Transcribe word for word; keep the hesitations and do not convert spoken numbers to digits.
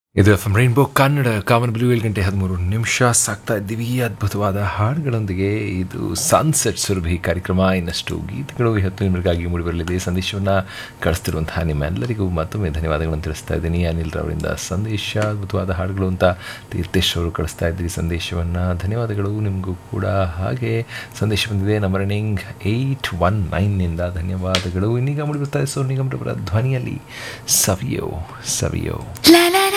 ಇದು F M rainbow Kannada common blue ಏಳು ಗಂಟೆ ಹದಿಮೂರು ನಿಮಿಷ ಸಾಕ್ತಾ ಇದ್ದೀವಿ ಅದ್ಭುತವಾದ ಹಾಡುಗಳೊಂದಿಗೆ. ಇದು ಸನ್ಸೆಟ್ ಸುರಭಿ ಕಾರ್ಯಕ್ರಮ. ಇನ್ನಷ್ಟು ಗೀತೆಗಳು ಇವತ್ತು ನಿಮಗಾಗಿ ಮೂಡಿಬರಲಿದೆ. ಸಂದೇಶವನ್ನು ಕಳಿಸ್ತಿರುವಂತಹ ನಿಮ್ಮೆಲ್ಲರಿಗೂ ಮತ್ತೊಮ್ಮೆ ಧನ್ಯವಾದಗಳನ್ನು ತಿಳಿಸ್ತಾ ಇದ್ದೀನಿ. ಅನಿಲ್ ರವರಿಂದ ಸಂದೇಶ, ಅದ್ಭುತವಾದ ಹಾಡುಗಳು ಅಂತ ತೀರ್ಥೇಶ್ ಅವರು ಕಳಿಸ್ತಾ ಇದ್ದೀರಿ ಸಂದೇಶವನ್ನು. ಧನ್ಯವಾದಗಳು ನಿಮಗೂ ಕೂಡ. ಹಾಗೆ ಸಂದೇಶ ಬಂದಿದೆ ನಮ್ಮ ರನ್ನಿಂಗ್ ಏಯ್ಟ್ ಒನ್ ನೈನ್ನಿಂದ ಧನ್ಯವಾದಗಳು. ಇನ್ನೀಗ ಮೂಡಿಬರ್ತಾ ಇದೆ ಸೋನು ನಿಗಮ್ ರವರ ಧ್ವನಿಯಲ್ಲಿ ಸವಿಯೋ ಸವಿಯೋ. La la